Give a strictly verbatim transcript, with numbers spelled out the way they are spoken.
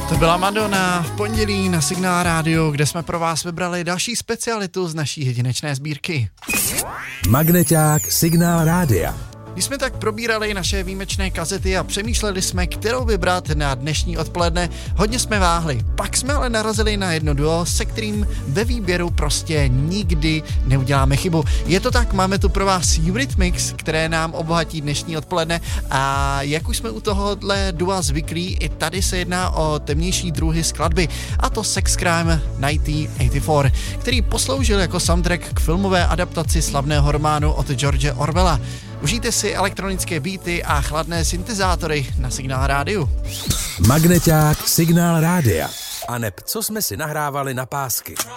To byla Madonna v pondělí na Signál rádiu, kde jsme pro vás vybrali další specialitu z naší jedinečné sbírky. Magneťák Signál rádia. Když jsme tak probírali naše výjimečné kazety a přemýšleli jsme, kterou vybrat na dnešní odpoledne, hodně jsme váhli. Pak jsme ale narazili na jedno duo, se kterým ve výběru prostě nikdy neuděláme chybu. Je to tak, máme tu pro vás Eurythmics, které nám obohatí dnešní odpoledne a jak už jsme u tohohle dua zvyklí, i tady se jedná o temnější druhy skladby, a to Sex Crime devatenáct set osmdesát čtyři, který posloužil jako soundtrack k filmové adaptaci slavného románu od George Orwella. Užijte si elektronické beaty a chladné syntezátory na Signál rádiu. Magneťák Signál rádia. A neb co jsme si nahrávali na pásky.